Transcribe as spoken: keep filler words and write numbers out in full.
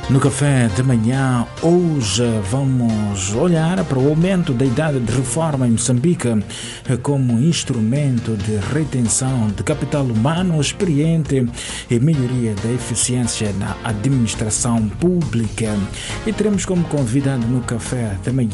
No café de manhã, hoje vamos olhar para o aumento da idade de reforma em Moçambique como instrumento de retenção de capital humano experiente e melhoria da eficiência na administração pública. E teremos como convidado no café de manhã